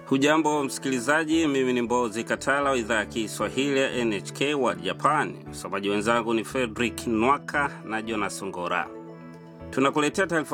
Hujambo msikilizaji, mimi ni Mbozi Katala wa idhaa ya Kiswahili ya NHK World Japan. Msomaji wenzangu ni Frederick Nwaka na Jonas Ngora. Tunakuletea taarifa